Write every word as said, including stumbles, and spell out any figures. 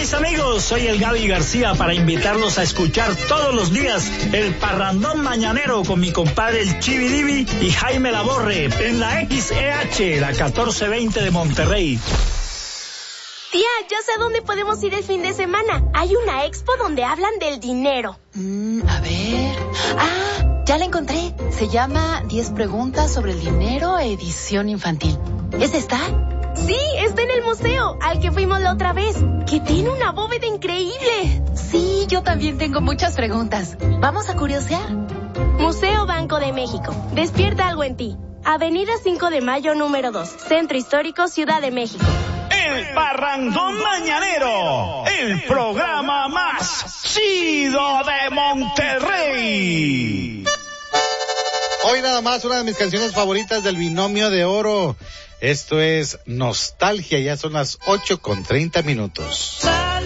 mis amigos, soy el Gaby García para invitarlos a escuchar todos los días el Parrandón Mañanero con mi compadre el Chividivi y Jaime Laborre en la X E H, la catorce veinte de Monterrey. Tía, ya sé a dónde podemos ir el fin de semana. Hay una expo donde hablan del dinero. Mm, a ver... Ah, ya la encontré. Se llama diez preguntas sobre el dinero, edición infantil. ¿Es esta? Sí, está en el museo, al que fuimos la otra vez, que tiene una bóveda increíble. Sí, yo también tengo muchas preguntas. ¿Vamos a curiosear? Museo Banco de México. Despierta algo en ti. Avenida cinco de Mayo, número dos. Centro Histórico, Ciudad de México. El Parrandón Mañanero, el programa más chido de Monterrey. Hoy nada más una de mis canciones favoritas del Binomio de Oro. Esto es Nostalgia, ya son las ocho con treinta minutos.